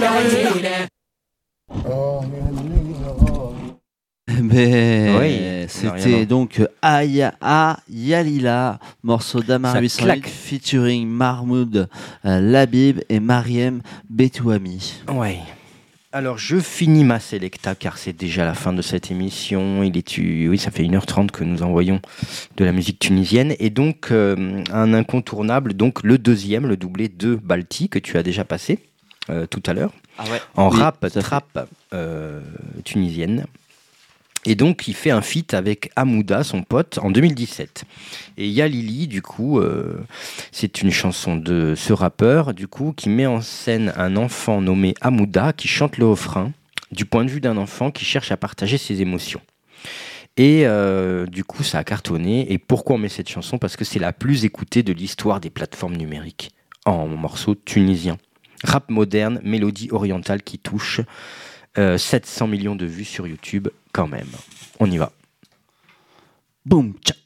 Mais Oui, c'était donc Aya Yalila, morceau d'Amar Ça 808 claque. featuring Mahmoud Labib et Mariem Betouami. Ouais. Alors, je finis ma sélecta car c'est déjà la fin de cette émission. Oui, ça fait 1h30 que nous envoyons de la musique tunisienne. Et donc, un incontournable, donc le deuxième, le doublé de Balti, que tu as déjà passé tout à l'heure, en Oui, rap, tout à fait. trap tunisienne. Et donc, il fait un feat avec Hamouda, son pote, en 2017. Et Yalili, du coup, c'est une chanson de ce rappeur, du coup, qui met en scène un enfant nommé Hamouda qui chante le refrain du point de vue d'un enfant qui cherche à partager ses émotions. Et du coup, ça a cartonné. Et pourquoi on met cette chanson ? Parce que c'est la plus écoutée de l'histoire des plateformes numériques en morceau tunisien. Rap moderne, mélodie orientale qui touche 700 millions de vues sur YouTube quand même. On y va. Boum, tcha.